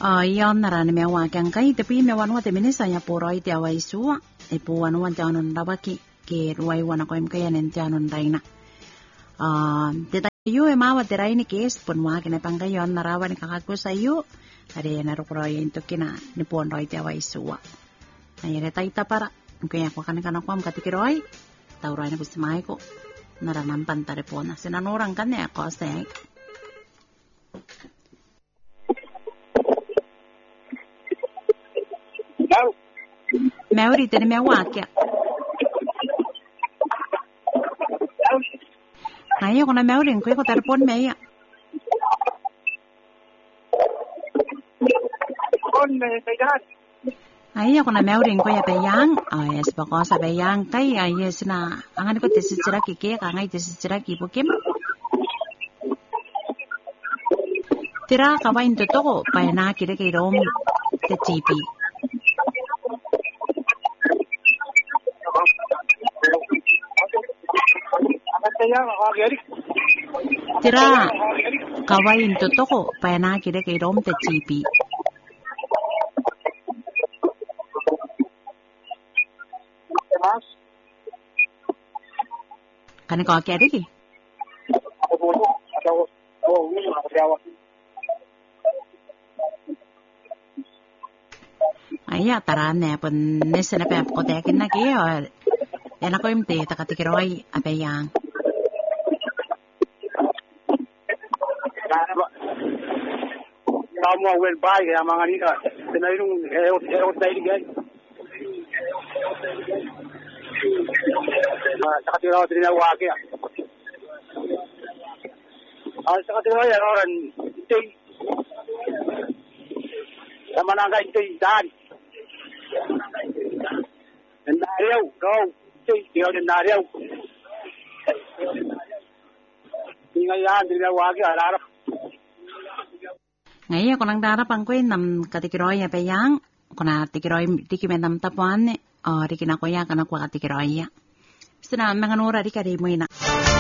Yon narani me wa kan kai te pi me wan wa te minisa ya poro i te awai sua e pu wan wan janon rawaki ke ruai wana ko im kai anen janon raina te ta yu e mawa te raini ke es pun wa kene panga yon narawa ni kakaku sa yu are na rukro yin to kina ni pon roi te awai sua ai re ta ita para ko ya ko kan kana ko am katikiroi taurai na busmai ko naranam pantare pona senan orang kan ya ko se Mauri tene me wakia. Ayo kona Mauri ngko ko telepon me ya. Con pegan. Ayo kona Mauri ngko ya peyang. Yes bako sa peyang kai yes na angan ko tesisira kike ka ngai tesisira ki pokem. Tira kawain to to pa na kire ke rom te tipi. Tira kawain to toko pa na kire kay rom te chipi. Kani ko kaya diki? Aya tara ne pun nese na pe ko te kin na kiyo. Yan ako imte takatikiroy apeyang. Kamu awal baik ya mangan ini. Tenai itu heo tadi guys. Sakit itu tidak wakia. Sakit itu ya orang itu. Sama naga itu dan. Nariau, kau dia ada nariau. Tinggal ya tidak wakia arah. Ngayon ko nang darapang ko nam katikiroy ya peyang ko na tikiroy tikimenam tapuan riki na ko ya kana ko katikiroy ya. Sina mga nura di kari mo ina.